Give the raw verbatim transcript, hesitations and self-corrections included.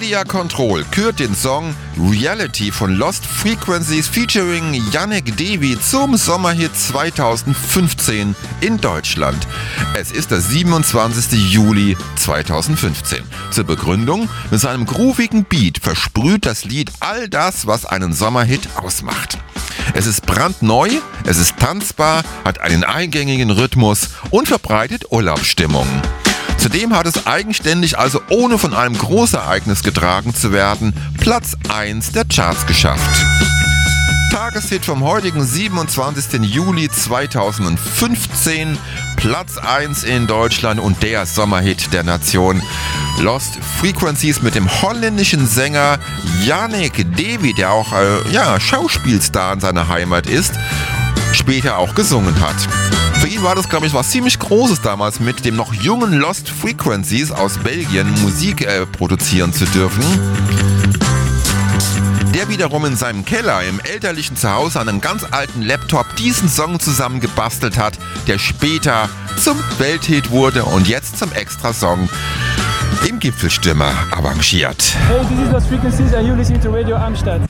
Media Control kürt den Song Reality von Lost Frequencies featuring Yannick Devi zum Sommerhit zweitausendfünfzehn in Deutschland. Es ist der siebenundzwanzigster Juli zweitausendfünfzehn. Zur Begründung: mit seinem groovigen Beat versprüht das Lied all das, was einen Sommerhit ausmacht. Es ist brandneu, es ist tanzbar, hat einen eingängigen Rhythmus und verbreitet Urlaubsstimmung. Zudem hat es eigenständig, also ohne von einem Großereignis getragen zu werden, Platz eins der Charts geschafft. Tageshit vom heutigen siebenundzwanzigster Juli zweitausendfünfzehn, Platz eins in Deutschland und der Sommerhit der Nation. Lost Frequencies mit dem holländischen Sänger Yannick Devi, der auch äh, ja, Schauspielstar in seiner Heimat ist, später auch gesungen hat. Für ihn war das, glaube ich, was ziemlich Großes damals, mit dem noch jungen Lost Frequencies aus Belgien Musik äh, produzieren zu dürfen. Der wiederum in seinem Keller im elterlichen Zuhause an einem ganz alten Laptop diesen Song zusammengebastelt hat, der später zum Welthit wurde und jetzt zum Extrasong im Gipfelstürmer arrangiert. Hey, this is Lost Frequencies and you listen to Radio Amstadt.